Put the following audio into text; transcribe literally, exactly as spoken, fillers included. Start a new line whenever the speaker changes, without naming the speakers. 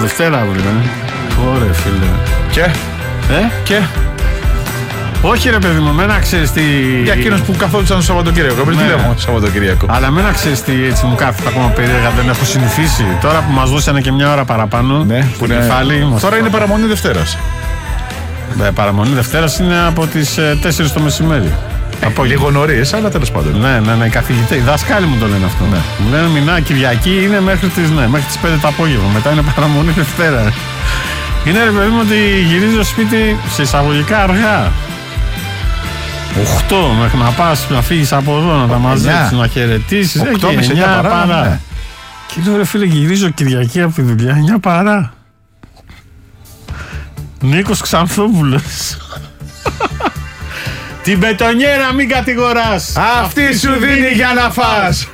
Δευτέρα αύριο. Ωραία, φίλε.
Και.
Ε,
και.
Όχι ρε παιδί μου, μένα ξέρεις τι...
Για εκείνους που καθόντουσαν το Σαββατοκύριακο. Πριν τι λέγαμε το Σαββατοκύριακο.
Αλλά μένα ξέρεις τι έτσι μου κάθεται ακόμα περίεργα, δεν έχω συνηθίσει. Τώρα που μας δώσανε και μια ώρα παραπάνω,
ναι, που είναι... κεφάλι, τώρα είναι παραμονή Δευτέρας.
Ναι, παραμονή Δευτέρας είναι από τις τέσσερις το μεσημέρι.
Από λίγο νωρίς, αλλά τέλος πάντων.
Ναι, ναι, ναι, οι καθηγητές, οι δάσκαλοι μου το λένε αυτό. Ναι. Μου λένε μηνά, Κυριακή είναι μέχρι τις, ναι, μέχρι τις πέντε το απόγευμα. Μετά είναι παραμονή Δευτέρα. Είναι ρε παιδί μου ότι γυρίζει στο σπίτι σε εισαγωγικά αργά. Οχτώ μέχρι να πας, να φύγεις από εδώ, να τα μαζέψεις, να χαιρετήσεις.
Οκτώ με εννιά παρά. παρά. Ναι.
Και λέω ρε φίλε, γυρίζω Κυριακή από τη δουλειά, εννιά παρά. Νίκος Ξανθόπουλος. Την μπετονιέρα μην κατηγοράς.
Αυτή σου δίνει για να φας.